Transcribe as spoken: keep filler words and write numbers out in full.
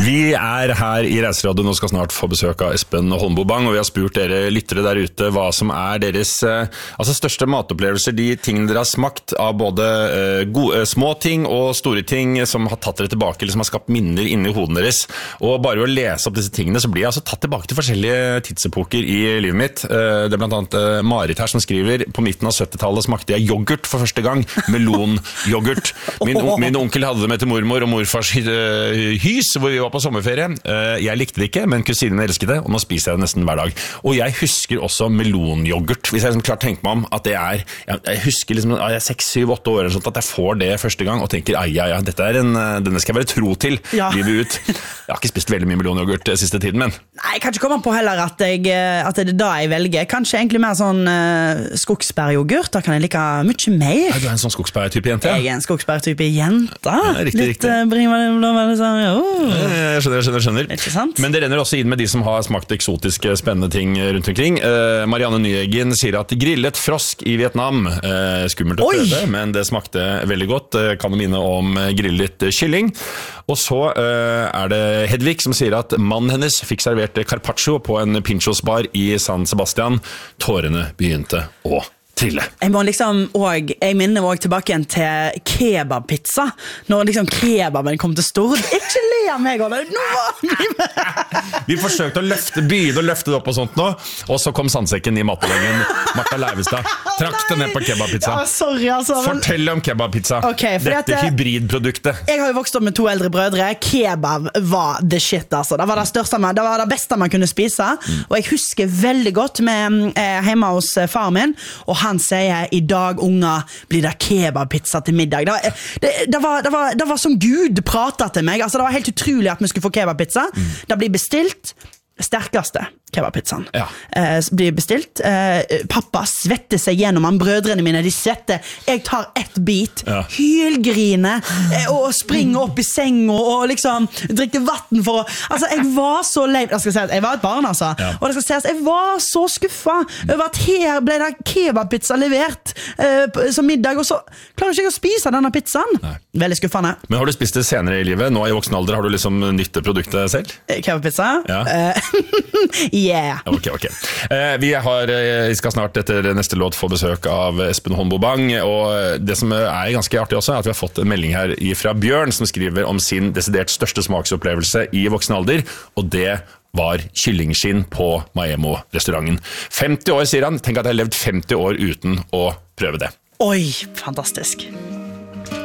Vi er her i Reiseradioen og skal snart få besøk av Espen Holmboe Bang, og vi har spurt dere lyttere der ute hva som er deres altså største matopplevelser, de tingene dere har smakt av både uh, gode, uh, små ting og store ting som har tatt dere tilbake, eller som har skapt minner inni hoden deres. Og bare ved å lese opp disse tingene så blir jeg altså tatt tilbake til forskjellige tidsepoker i livet mitt. Uh, det er blant annet uh, Marit her som skriver, på midten av syttitallet smakte jeg yoghurt for første gang, melonyoghurt. Min, min onkel hadde det med til mormor og morfars uh, hys, hvor vi var på sommerferie. Jeg likte det ikke, men kusinen elsket det, og nå spiser jeg det nesten hver dag. Og jeg husker også melonyoghurt. Hvis jeg liksom klart tenker meg om at det er, jeg husker liksom, jeg er seks, syv, åtte år eller sånt, at jeg får det første gang, og tenker, ai, ai, ai, dette er en, denne skal jeg være tro til, ja. Livet ut. Jeg har ikke spist veldig mye melonyoghurt siste tiden, men... Nei, jeg kan ikke komme på heller at, jeg, at det er da jeg velger. Kanskje egentlig mer sånn uh, skogsbæryoghurt, da kan jeg like mye mer. Er du en sånn skogsbærtype jente? Ja? Jeg er en skogsbærtype jente. Ja, riktig, Litt, riktig. Uh, bringebær, sånn, oh. Jeg skjønner, jeg skjønner, jeg skjønner. Ikke sant? Men det renner også inn med de som har smakt eksotiske, spennende ting rundt omkring. Uh, Marianne Nyeggen sier at grillet frosk i Vietnam, uh, skummelt å prøve, men det smakte veldig godt. Uh, kan du minne om grillet kylling. Og så uh, er det Hedvig som sier at mannen hennes fikk servert carpaccio på en Pinchos-bar i San Sebastian. Tårene begynte å trille. Jeg må liksom og jeg minner også tilbake igjen til kebabpizza. Når liksom kebaben kom til Stord. Ikke le av meg, Olle. Nå var vi forsøkte å løfte, begynne å løfte det opp og sånt nå, og så kom sandsekken i mattelengen. Martha Leivestad trakk det ned på kebabpizza. Ja, sorry, altså. Men... Fortell om kebabpizza. Okay, Dette at, hybridproduktet. Jeg har jo vokst opp med to eldre brødre. Kebab var the shit, altså. Det var det største, det var det beste man kunne spise. Mm. Og jeg husker veldig godt med eh, hjemme hos far min, og han sier, i dag, unger, blir det kebabpizza til middag. Det, det, det, var, det, var, det var som Gud pratet til meg. Altså, det var helt utrolig at vi skulle få kebabpizza. Mm. Det blir bestilt sterkeste kebabpizzaen. Ja. Eh, blir bestilt. Eh, pappa svetter seg gjennom han. Brødrene mine, de svetter. Jeg tar ett bit, ja. Hylgrine, eh, og springer opp i seng og, og liksom drikker vatten for å... Altså, jeg var så lei... Jeg skal si at jeg var et barn, altså. Ja. Og det skal si at jeg var så skuffet over at her ble det kebabpizza levert eh, som middag, og så klarer ikke jeg å spise denne pizzaen. Nei. Veldig skuffende. Men har du spist det senere i livet? Nå i voksen alder, har du liksom nyttet produktet selv? Kebabpizza? Ja. Yeah. Ok, ok. Eh, vi, har, eh, vi skal snart etter neste låt få besøk av Espen Holmboe Bang, og det som er ganske artig også er at vi har fått en melding her fra Bjørn som skriver om sin desidert største smaksopplevelse i voksen alder, og det var kyllingskinn på Maemo-restauranten. femti år, sier han. Tenk at jeg har levd femti år uten å prøve det. Oi, fantastisk.